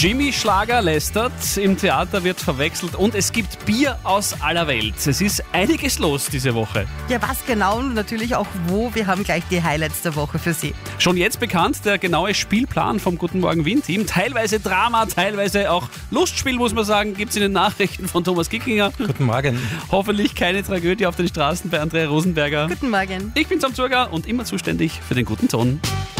Jimmy Schlager lästert, im Theater wird verwechselt und es gibt Bier aus aller Welt. Es ist einiges los diese Woche. Ja, was genau und natürlich auch wo. Wir haben gleich die Highlights der Woche für Sie. Schon jetzt bekannt der genaue Spielplan vom Guten Morgen Wien-Team. Teilweise Drama, teilweise auch Lustspiel, muss man sagen, gibt es in den Nachrichten von Thomas Kickinger. Guten Morgen. Hoffentlich keine Tragödie auf den Straßen bei Andrea Rosenberger. Guten Morgen. Ich bin Sam Zurger und immer zuständig für den guten Ton.